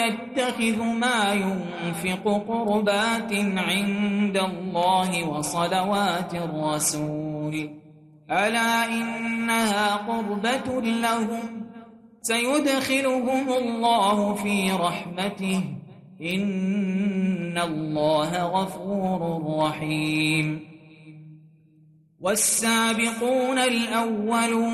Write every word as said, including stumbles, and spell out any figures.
يتخذ ما ينفق قربات عند الله وصلوات الرسول ألا إنها قربة لهم سيدخلهم الله في رحمته إن الله غفور رحيم. والسابقون الأولون